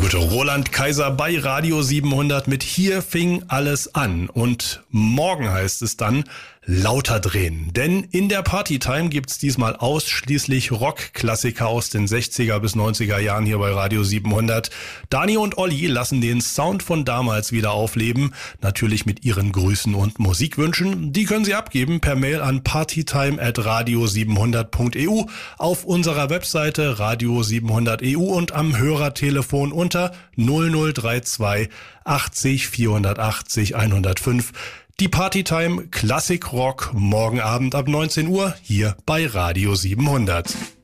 gute Roland Kaiser bei Radio 700 mit Hier fing alles an. Und morgen heißt es dann lauter drehen. Denn in der Partytime gibt's diesmal ausschließlich Rockklassiker aus den 60er bis 90er Jahren hier bei Radio 700. Dani und Olli lassen den Sound von damals wieder aufleben. Natürlich mit ihren Grüßen und Musikwünschen. Die können Sie abgeben per Mail an partytime@radio700.eu, auf unserer Webseite radio700.eu und am Hörertelefon unter 0032 80 480 105. Die Partytime Classic Rock morgen Abend ab 19 Uhr hier bei Radio 700.